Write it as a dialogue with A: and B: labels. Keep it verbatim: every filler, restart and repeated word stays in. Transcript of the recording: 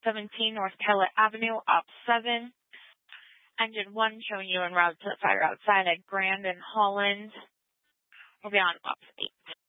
A: seventeen North Kellett Avenue, op seven. Engine one showing you en route to the fire outside at Grand and Holland. We'll be on op eight.